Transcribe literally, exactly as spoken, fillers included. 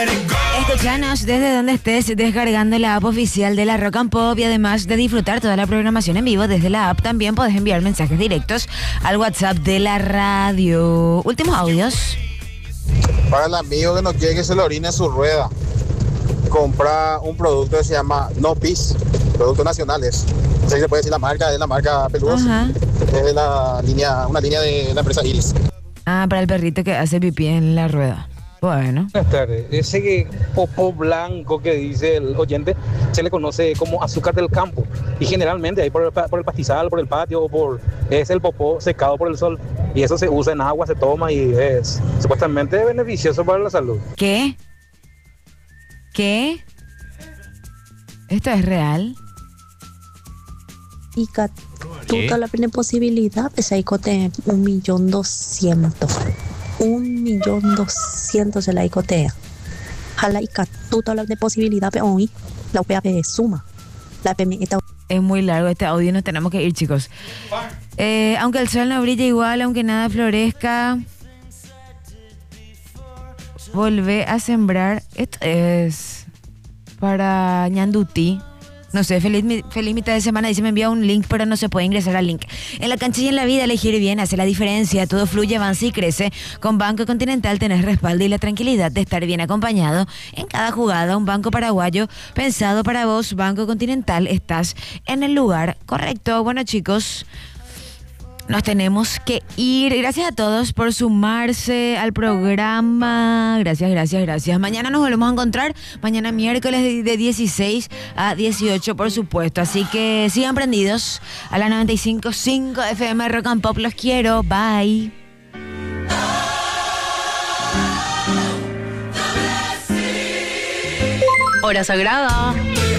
Escuchanos desde donde estés descargando la app oficial de la Rock and Pop y además de disfrutar toda la programación en vivo desde la app, también podés enviar mensajes directos al WhatsApp de la radio. Últimos audios. Para el amigo que no quiere que se le orine su rueda, compra un producto que se llama No Peace, productos nacionales. No sé si se puede decir la marca, es la marca Peludos. Es de la línea, una línea de la empresa Iris. Ah, para el perrito que hace pipí en la rueda. Bueno. Buenas tardes. Ese que popó blanco que dice el oyente se le conoce como azúcar del campo. Y generalmente ahí por el, por el pastizal, por el patio, o por es el popó secado por el sol. Y eso se usa en agua, se toma y es supuestamente beneficioso para la salud. ¿Qué? ¿Qué? ¿Esto es real? Y que toda la posibilidad es ahí cote un millón doscientos. Un millón doscientos se la icotea. Jala y toda la posibilidad, pero hoy la U P A P suma. La P M está. Es muy largo este audio, nos tenemos que ir, chicos. Eh, aunque el sol no brille igual, aunque nada florezca, volvé a sembrar. Esto es para Ñanduti. No sé, feliz, feliz mitad de semana. Dice, me envía un link, pero no se puede ingresar al link. En la cancha y en la vida, elegir bien hace la diferencia. Todo fluye, avanza y crece. Con Banco Continental tenés respaldo y la tranquilidad de estar bien acompañado en cada jugada. Un banco paraguayo pensado para vos. Banco Continental, estás en el lugar correcto. Bueno, chicos, nos tenemos que ir. Gracias a todos por sumarse al programa. Gracias, gracias, gracias. Mañana nos volvemos a encontrar. Mañana miércoles de, de dieciséis a dieciocho, por supuesto. Así que sigan prendidos a la noventa y cinco punto cinco F M Rock and Pop. Los quiero. Bye. Hora sagrada.